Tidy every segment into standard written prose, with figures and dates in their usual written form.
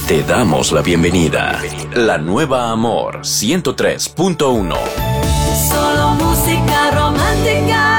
Te damos la bienvenida. La nueva Amor 103.1. Solo música romántica.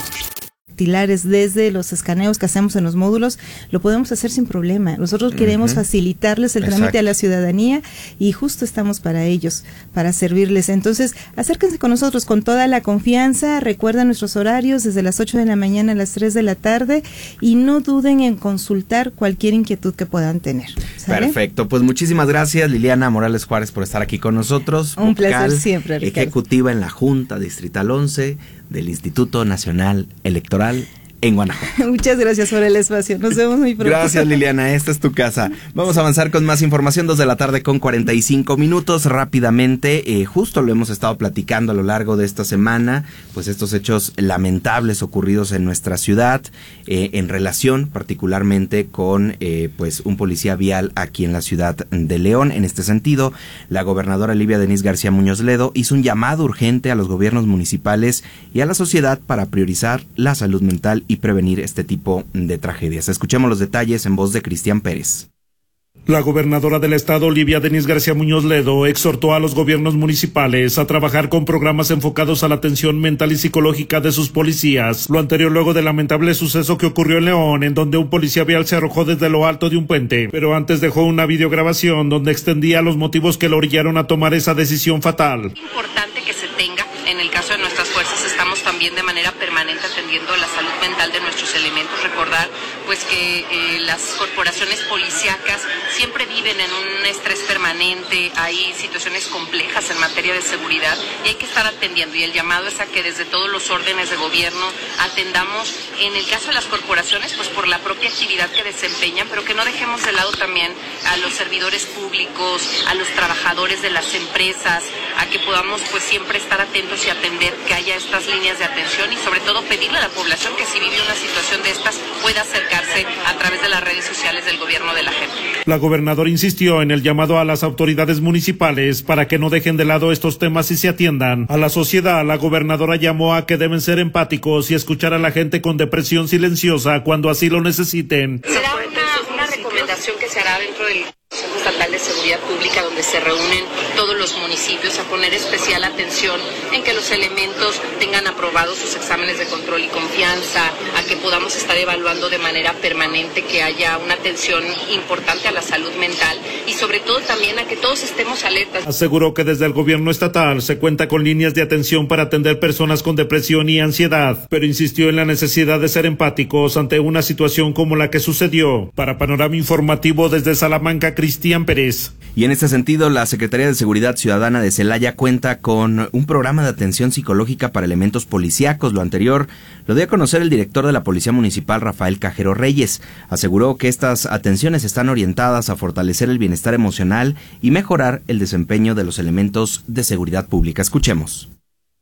Desde los escaneos que hacemos en los módulos, lo podemos hacer sin problema. Nosotros queremos facilitarles el trámite a la ciudadanía y justo estamos para ellos, para servirles. Entonces, acérquense con nosotros con toda la confianza, recuerden nuestros horarios desde las 8 de la mañana a las 3 de la tarde y no duden en consultar cualquier inquietud que puedan tener. ¿Sale? Perfecto, pues muchísimas gracias Liliana Morales Juárez por estar aquí con nosotros. Un placer siempre, Ricardo. Ejecutiva en la Junta Distrital 11 del Instituto Nacional Electoral en Guanajuato. Muchas gracias por el espacio. Nos vemos muy pronto. Gracias, Liliana. Esta es tu casa. Vamos a avanzar con más información. 2 de la tarde con 45 minutos. Rápidamente, justo lo hemos estado platicando a lo largo de esta semana, pues estos hechos lamentables ocurridos en nuestra ciudad, en relación particularmente con pues un policía vial aquí en la ciudad de León. En este sentido, la gobernadora Livia Denisse García Muñoz Ledo hizo un llamado urgente a los gobiernos municipales y a la sociedad para priorizar la salud mental y prevenir este tipo de tragedias. Escuchemos los detalles en voz de Cristian Pérez. La gobernadora del estado, Livia Denisse García Muñoz Ledo, exhortó a los gobiernos municipales a trabajar con programas enfocados a la atención mental y psicológica de sus policías. Lo anterior luego del lamentable suceso que ocurrió en León, en donde un policía vial se arrojó desde lo alto de un puente, pero antes dejó una videograbación donde extendía los motivos que lo orillaron a tomar esa decisión fatal. Importante que se tenga. En el caso de nuestras fuerzas estamos también de manera permanente atendiendo la salud mental de nuestros elementos. Recordar pues que las corporaciones policíacas siempre viven en un estrés permanente, hay situaciones complejas en materia de seguridad y hay que estar atendiendo, y el llamado es a que desde todos los órdenes de gobierno atendamos, en el caso de las corporaciones, pues por la propia actividad que desempeñan, pero que no dejemos de lado también a los servidores públicos, a los trabajadores de las empresas, a que podamos pues siempre estar atentos y atender que haya estas líneas de atención, y sobre todo pedirle a la población que si vive una situación de estas pueda acercarse a través de las redes sociales del gobierno de la gente. La gobernadora insistió en el llamado a las autoridades municipales para que no dejen de lado estos temas y se atiendan. A la sociedad, la gobernadora llamó a que deben ser empáticos y escuchar a la gente con depresión silenciosa cuando así lo necesiten. Será una recomendación que se hará dentro del Consejo Estatal de Seguridad Pública, donde se reúnen todos los municipios, a poner especial atención en que los elementos tengan aprobados sus exámenes de control y confianza, a que podamos estar evaluando de manera permanente que haya una atención importante a la salud mental y sobre todo también a que todos estemos alertas. Aseguró que desde el gobierno estatal se cuenta con líneas de atención para atender personas con depresión y ansiedad, pero insistió en la necesidad de ser empáticos ante una situación como la que sucedió. Para Panorama Informativo desde Salamanca, Cristian Pérez. Y en este sentido, la Secretaría de Seguridad Ciudadana de Celaya cuenta con un programa de atención psicológica para elementos policíacos. Lo anterior lo dio a conocer el director de la Policía Municipal, Rafael Cajero Reyes. Aseguró que estas atenciones están orientadas a fortalecer el bienestar emocional y mejorar el desempeño de los elementos de seguridad pública. Escuchemos.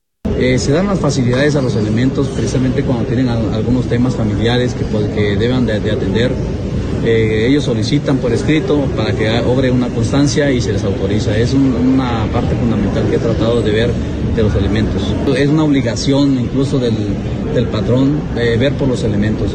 Se dan las facilidades a los elementos precisamente cuando tienen algunos temas familiares que deban de atender. Ellos solicitan por escrito para que obre una constancia y se les autoriza. Es una parte fundamental que he tratado de ver de los elementos. Es una obligación incluso del patrón ver por los elementos.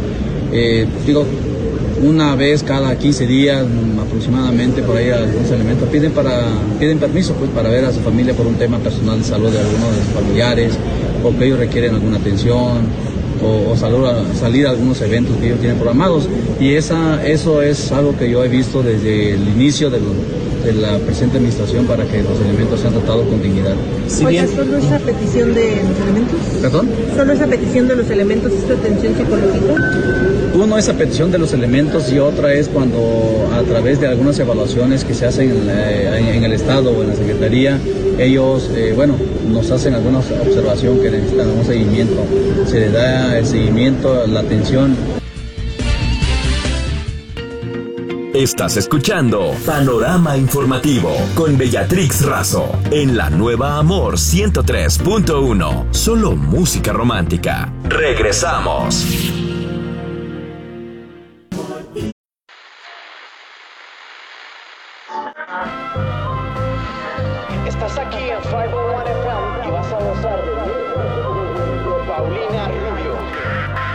Una vez cada 15 días aproximadamente, por ahí algunos elementos piden permiso pues para ver a su familia por un tema personal de salud de algunos de sus familiares, o que ellos requieren alguna atención, o salir a algunos eventos que ellos tienen programados, y eso es algo que yo he visto desde el inicio de la presente administración para que los elementos sean tratados con dignidad. Oiga, ¿solo esa petición de los elementos? ¿Perdón? ¿Solo esa petición de los elementos es atención psicológica? Uno es a petición de los elementos y otra es cuando a través de algunas evaluaciones que se hacen en el Estado o en la Secretaría, ellos nos hacen alguna observación que necesitan un seguimiento. Se les da el seguimiento, la atención. Estás escuchando Panorama Informativo con Beatrix Razo en la nueva Amor 103.1. Solo música romántica. Regresamos. Estás aquí en Firewall